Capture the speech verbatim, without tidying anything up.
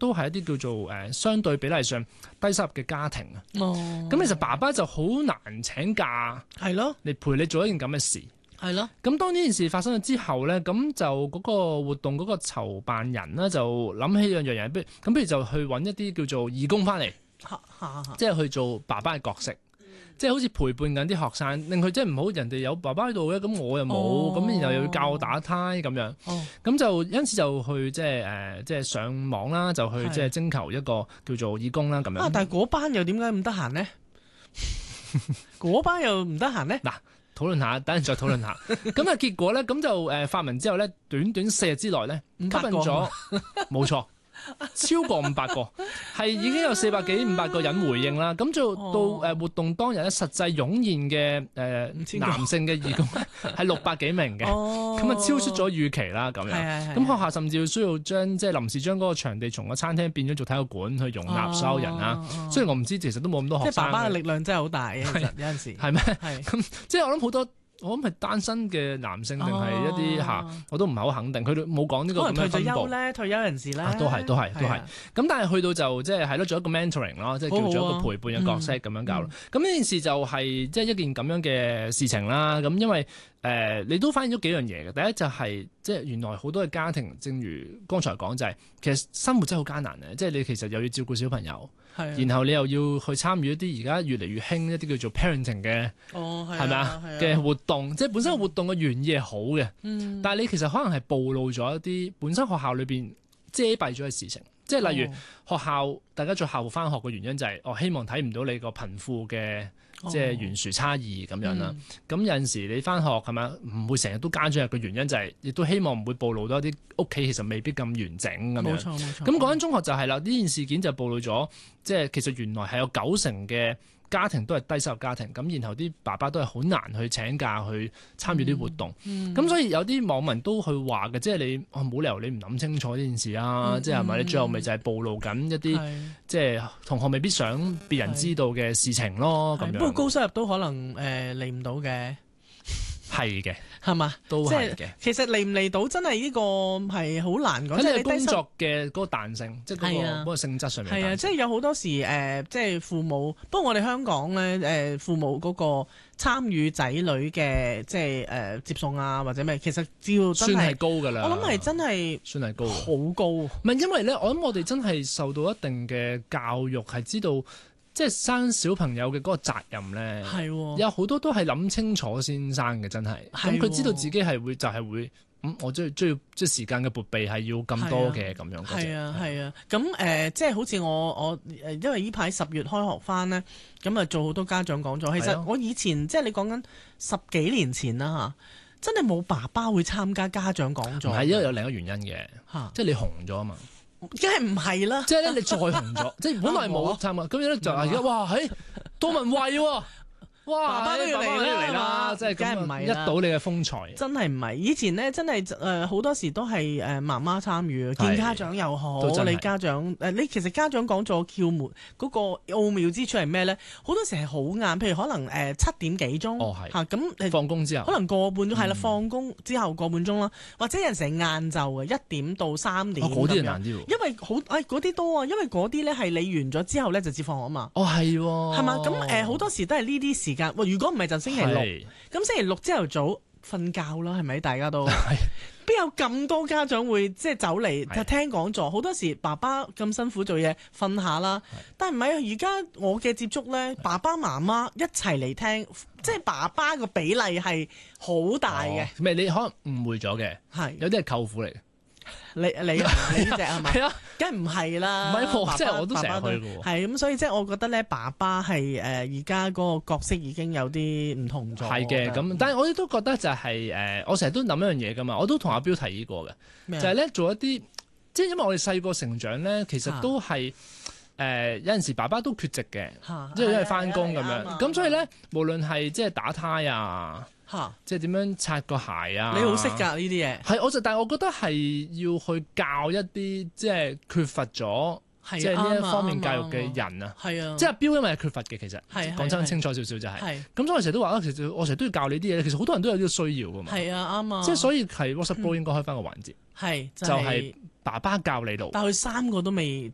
都係一啲叫做誒、呃、相對比例上低收入嘅家庭啊。 哦， 咁其實爸爸就好難請假係咯， 嚟陪你做一件咁嘅事。 係咯。 咁當呢件事發生咗之後咧，咁就嗰個活動嗰個籌辦人咧就諗起兩樣嘢，不如咁不如就去揾一啲叫做義工翻嚟，即係去做爸爸嘅角色。即係好似陪伴緊啲學生，令佢即係唔好人哋有爸爸喺度嘅，咁我又冇，咁、哦、然後又要教我打胎咁樣，咁、哦、就因此就去即係誒，即係上網啦，就去即係徵求一個叫做義工啦咁樣。 啊！但係嗰班又點解咁得閒呢？嗰班又唔得閒呢？ 嗱，討論下，等陣再討論下。咁啊，結果咧，咁就誒發文之後咧，短短四日之內咧，吸引咗，冇錯。超過五百個，係已經有四百幾五百個人回應啦。咁就到誒活動當日咧，實際湧現嘅誒男性嘅義工係六百幾名嘅，咁啊超出咗預期啦。咁樣，咁學校甚至要需要將即係臨時將嗰個場地從個餐廳變咗做體育館去容納所有人啦。雖然我唔知其實都冇咁多學生， 即係爸爸嘅力量真係好大嘅，有陣時係咩？咁即係我諗好多。我諗係單身嘅男性定係一啲嚇、哦啊，我都唔係好肯定。佢哋冇講呢個咁樣分佈。可能退咗休咧，退休人士咧、啊，都係都係都係。咁但係去到就即係係咯，做一個 mentoring 咯，即係叫做一個陪伴嘅角色咁樣教咯。咁呢、嗯、件事就係即係一件咁樣嘅事情啦。咁因為誒、呃，你都發現咗幾樣嘢嘅。第一就係、是、即係原來好多嘅家庭，正如剛才講就係、是，其實生活真係好艱難嘅。即係你其實又要照顧小朋友。然後你又要去參與一啲而家越嚟越興一啲叫做 parenting 嘅，係咪啊嘅活動，即係本身活動嘅原意係好嘅，嗯、但係你其實可能係暴露咗一啲本身學校裏邊遮蔽咗嘅事情，即係例如、哦、學校大家着校服返學嘅原因就係、是、我希望睇唔到你個貧富嘅。即係懸殊差異咁樣啦，咁、嗯、有陣時你返學係咪唔會成日都家長日嘅原因就係、是，亦都希望唔會暴露多啲屋企其實未必咁完整咁樣。冇錯冇錯。咁嗰間中學就係、是、啦，呢件事件就暴露咗，即係其實原來係有九成嘅家庭都係低收入家庭，咁然後啲爸爸都係好難去請假去參與啲活動，咁、嗯嗯、所以有啲網民都去話嘅，即係你冇、哦、理由你唔諗清楚呢件事啊，嗯、即係係咪你最後咪就係暴露緊一啲是即係同學未必想別人知道嘅事情咯，咁樣。 不過高收入都可能誒嚟唔到嘅。 係嘅， 係嘛， 都係嘅。其實嚟唔嚟到真係呢個係好難講。 即係工作嘅嗰個彈性，即係嗰個嗰個性質上面。 係啊，即係有好多時誒，即係父母。不過我哋香港咧誒，父母嗰個參與仔女嘅即係誒接送啊或者咩，其實只要真係算係高㗎啦。 我諗係真係算係高， 好高。唔係因為咧，我諗我哋真係受到一定嘅教育，係知道。即係生小朋友嘅嗰個責任咧， 係有好多都係諗清楚先生嘅，真係。咁佢知道自己係會就係會，咁我即係需要即係時間嘅撥備係要咁多嘅咁樣。 係啊係啊，咁誒、呃、即係好似我我誒，因為呢排十月開學翻咧，咁啊做好多家長講座。其實我以前即係你講緊十幾年前啦嚇，真係冇爸爸會參加家長講座。 係因為有另一個原因嘅，即係你紅咗啊嘛。 梗係唔係啦， 即係咧你再紅咗，即係本來冇參加，咁樣咧就而家哇，喺杜文慧喎。哇！爸爸都要嚟啦，即係梗係唔係一睹你嘅風采，真係唔係。以前咧真係誒好多時都係誒媽媽參與，見家長又好，你家長誒你其實家長講咗竅門嗰個奧妙之處係咩咧？好多時係好晏，譬如可能誒七點幾鐘嚇咁，放工之後可能個半鐘係啦，放工之後個半鐘啦，或者有陣時係晏晝嘅一點到三點嗰啲係難啲喎，因為好誒嗰啲多啊，因為嗰啲咧係你完咗之後咧就接放學啊嘛。哦係喎，係嘛？咁誒好多時都係呢啲時。如果唔係就星期六，咁星期六朝頭早瞓覺啦，係咪？大家都邊有咁多家長會即係走嚟就聽講座？好多時爸爸咁辛苦做嘢，瞓下啦。但係唔係啊？而家我嘅接觸咧，爸爸媽媽一齊嚟聽，即係爸爸個比例係好大嘅。唔係、哦、你可能誤會咗嘅，係有啲係舅父嚟嘅。你你你呢隻係咪？係啊，梗係唔係啦。唔係我，即係我都成日去嘅。係咁，所以即係我覺得咧，爸爸係誒而家嗰個角色已經有啲唔同咗。係嘅，咁但係我亦都覺得就係、是、誒、呃，我成日都諗一樣嘢噶嘛，我都同阿標提議過嘅，麼就係咧做一啲，即係因為我哋細個成長咧，其實都係誒、呃、有陣時爸爸都缺席嘅，即係因為翻工咁樣，咁所以咧無論係即係打胎啊。嚇！即係點樣擦個鞋啊？你好識㗎呢啲嘢。係，我就但係我覺得係要去教一啲即係缺乏咗即係呢一方面教育嘅人啊。係啊，即係阿標因為係缺乏嘅，其實講真清楚少少就係。係。咁所以我成日都話啊，其實我成日都要教你啲嘢。其實好多人都有呢個需要㗎嘛。係啊，啱啊。即係所以係 WhatsApp 應該開翻個環節。係。就係爸爸教你路。但係佢三個都未